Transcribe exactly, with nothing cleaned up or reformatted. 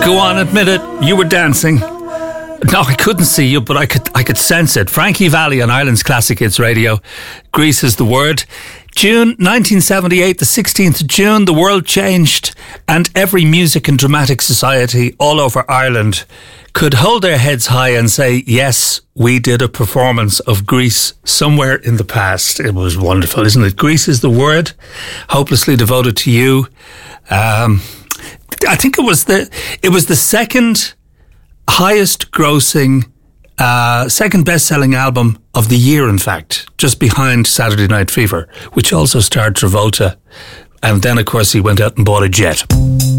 Go on, admit it. You were dancing. No, I couldn't see you, but I could I could sense it. Frankie Valli on Ireland's Classic Hits Radio. Grease is the word. June nineteen seventy-eight, the sixteenth of June, the world changed, and every music and dramatic society all over Ireland could hold their heads high and say, yes, we did a performance of Grease somewhere in the past. It was wonderful, isn't it? Grease is the word, hopelessly devoted to you. Um, I think it was the it was the second highest grossing, uh, second best-selling album of the year, in fact, just behind Saturday Night Fever, which also starred Travolta. And then, of course, he went out and bought a jet.